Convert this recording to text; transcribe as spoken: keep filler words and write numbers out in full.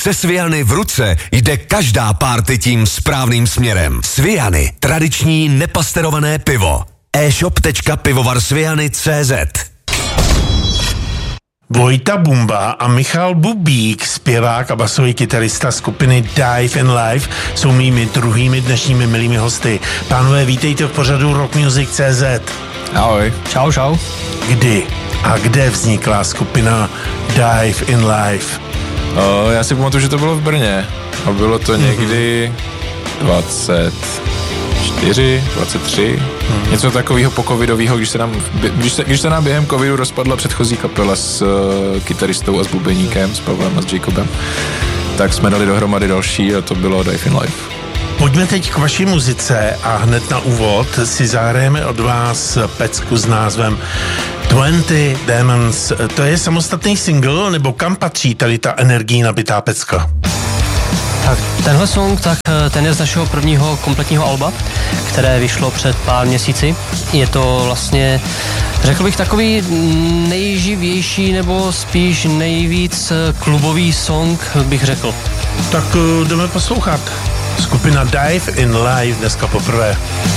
Se Sviany v ruce jde každá párty tím správným směrem. Sviany, tradiční nepasterované pivo. e-shop tečka pivovarsviany tečka cé zet. Vojta Bumba a Michal Bubík, zpěvák a basový kytarista skupiny Dive in Life, jsou mými druhými dnešními milými hosty. Pánové, vítejte v pořadu Rock Music tečka cé zet. Ahoj. Čau, čau. Kdy a kde vznikla skupina Dive in Life? O, já si pamatuju, že to bylo v Brně a bylo to někdy dvacet čtyři, dvacet tři, hmm. něco takového po covidového, když se nám, když se, když se nám během covidu rozpadla předchozí kapela s uh, kytaristou a s bubeníkem, s Pavlem a s Jacobem, tak jsme dali dohromady další a to bylo Dive in Life. Pojďme teď k vaší muzice a hned na úvod si zahrajeme od vás pecku s názvem dvacet Demons. To je samostatný single, nebo kam patří tady ta energií nabitá pecka? Tak tenhle song, tak ten je z našeho prvního kompletního alba, které vyšlo před pár měsíci. Je to vlastně, řekl bych, takový nejživější nebo spíš nejvíc klubový song, bych řekl. Tak jdeme poslouchat. Skupina Dive in Life dneska poprvé.